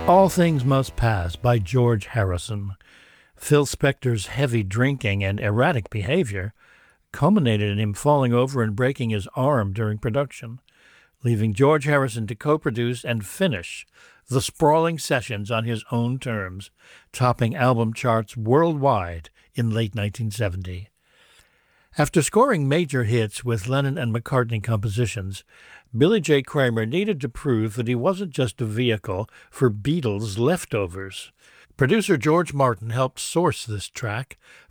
All Things Must Pass by George Harrison. Phil Spector's heavy drinking and erratic behavior culminated in him falling over and breaking his arm during production, leaving George Harrison to co-produce and finish the sprawling sessions on his own terms, topping album charts worldwide in late 1970. After scoring major hits with Lennon and McCartney compositions, Billy J. Kramer needed to prove that he wasn't just a vehicle for Beatles leftovers. Producer George Martin helped source this track